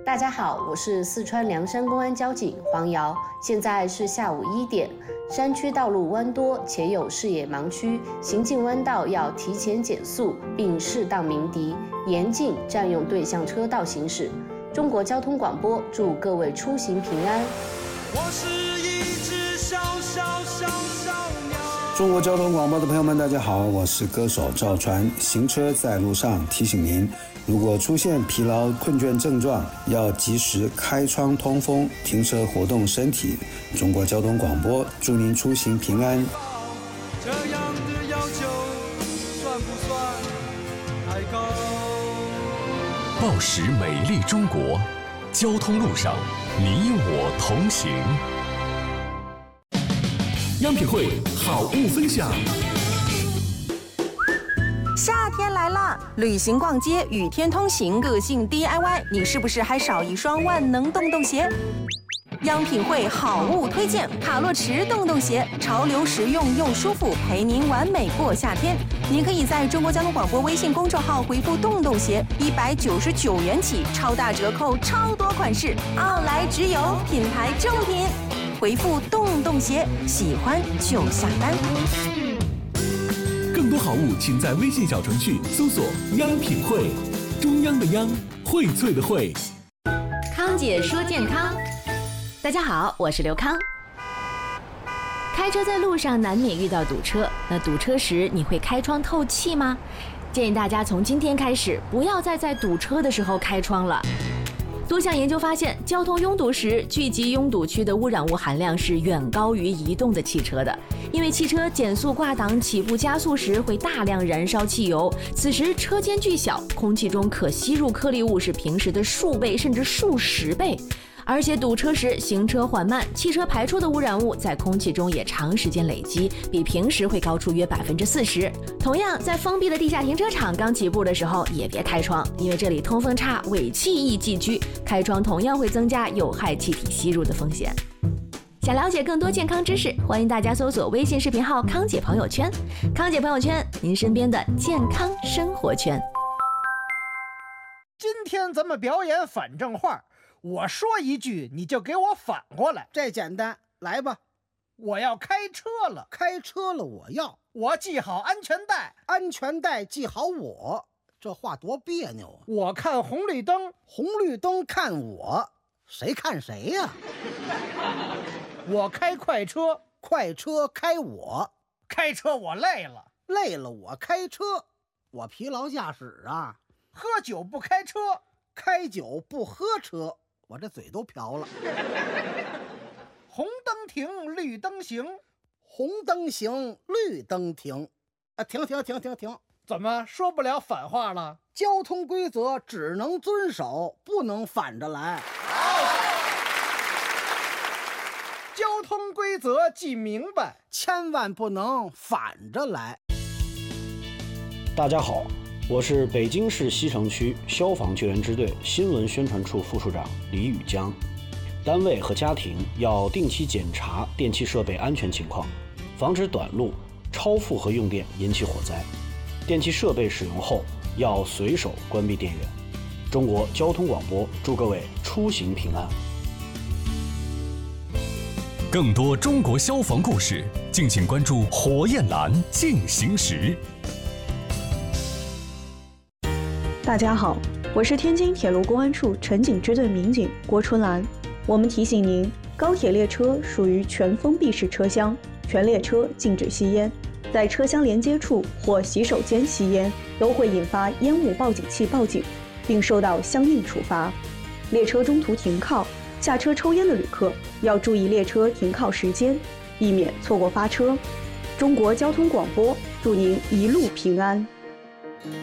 大家好，我是四川凉山公安交警黄瑶，现在是下午1点。山区道路弯多且有视野盲区，行进弯道要提前减速，并适当鸣笛，严禁占用对向车道行驶。中国交通广播祝各位出行平安。 我是一只小鸟。 中国交通广播的朋友们，大家好，我是歌手赵传。行车在路上，提醒您，如果出现疲劳困倦症状，要及时开窗通风，停车活动身体。中国交通广播祝您出行平安。 这样的要求算不算太高？ 报时美丽中国，交通路上你我同行。 央品汇好物分享。 夏天来了，旅行逛街与天同行，个性 DIY， 你是不是还少一双万能洞洞鞋？央品汇好物推荐卡洛驰洞洞鞋，潮流实用又舒服，陪您完美过夏天。您可以在中国交通广播微信公众号回复洞洞鞋，199元起，超大折扣，超多款式，奥莱直邮，品牌正品。回复洞洞鞋，喜欢就下单。 更多好物，请在微信小程序搜索“央品汇”，中央的央，荟萃的荟。 康姐说健康，大家好，我是刘康。开车在路上难免遇到堵车，那堵车时你会开窗透气吗？建议大家从今天开始，不要再在堵车的时候开窗了。多项研究发现，交通拥堵时聚集拥堵区的污染物含量是远高于移动的汽车的。因为汽车减速挂档、起步加速时会大量燃烧汽油，此时车间巨小，空气中可吸入颗粒物是平时的数倍甚至数十倍。而且堵车时行车缓慢，汽车排出的污染物在空气中也长时间累积，比平时会高出约40%。同样，在封闭的地下停车场刚起步的时候也别开窗，因为这里通风差，尾气易聚居，开窗同样会增加有害气体吸入的风险。想了解更多健康知识，欢迎大家搜索微信视频号康姐朋友圈。康姐朋友圈，您身边的健康生活圈。 今天咱们表演反正话，我说一句你就给我反过来。 这简单，来吧。 我要开车了。 开车了， 我系好安全带。 安全带系好我。这话多别扭啊。 我看红绿灯。 红绿灯看我，谁看谁呀？ 我开快车。 快车开我。 开车我累了。 累了我开车。我疲劳驾驶啊。 喝酒不开车。 开酒不喝车。我这嘴都瓢了。 红灯停，绿灯行。 红灯行，绿灯停。停。 怎么说不了反话了？ 交通规则只能遵守，不能反着来。 交通规则记明白， 千万不能反着来。 大家好，我是北京市西城区消防救援支队新闻宣传处副处长李宇江。单位和家庭要定期检查电气设备安全情况，防止短路、超负荷用电引起火灾。电气设备使用后要随手关闭电源。中国交通广播祝各位出行平安。 更多中国消防故事，敬请关注火焰蓝进行时。 大家好，我是天津铁路公安处城警支队民警郭春兰。我们提醒您，高铁列车属于全封闭式车厢，全列车禁止吸烟。在车厢连接处或洗手间吸烟，都会引发烟雾报警器报警，并受到相应处罚。列车中途停靠、下车抽烟的旅客要注意列车停靠时间，避免错过发车。中国交通广播祝您一路平安。